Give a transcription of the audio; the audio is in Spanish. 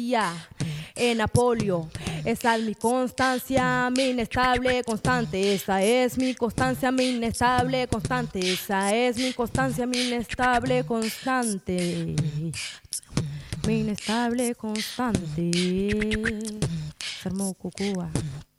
En apolio, esa es mi constancia, mi inestable constante. Esa es mi constancia, mi inestable constante. Esa es mi constancia, mi inestable constante. Mi inestable constante. Se armó Cucúa.